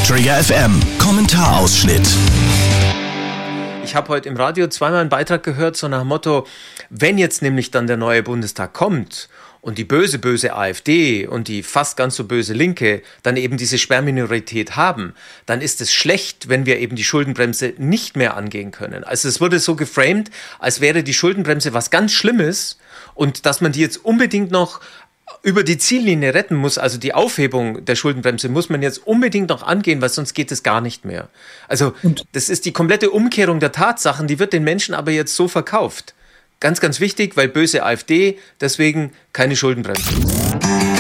Trigger FM Kommentarausschnitt. Ich habe heute im Radio zweimal einen Beitrag gehört, so nach dem Motto, wenn jetzt nämlich dann der neue Bundestag kommt und die böse, böse AfD und die fast ganz so böse Linke dann eben diese Sperrminorität haben, dann ist es schlecht, wenn wir eben die Schuldenbremse nicht mehr angehen können. Also es wurde so geframed, als wäre die Schuldenbremse was ganz Schlimmes und dass man die jetzt unbedingt noch über die Ziellinie retten muss, also die Aufhebung der Schuldenbremse muss man jetzt unbedingt noch angehen, weil sonst geht es gar nicht mehr. Also das ist die komplette Umkehrung der Tatsachen, die wird den Menschen aber jetzt so verkauft. Ganz, ganz wichtig, weil böse AfD, deswegen keine Schuldenbremse.